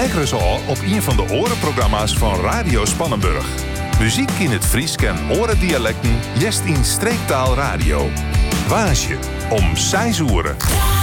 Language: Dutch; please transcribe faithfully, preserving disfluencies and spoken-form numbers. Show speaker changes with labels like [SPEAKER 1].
[SPEAKER 1] Ekkeres al op een van de orenprogramma's van Radio Spannenburg. Muziek in het Fries en orendialecten, jest in streektaal radio. Waasje om zes uur.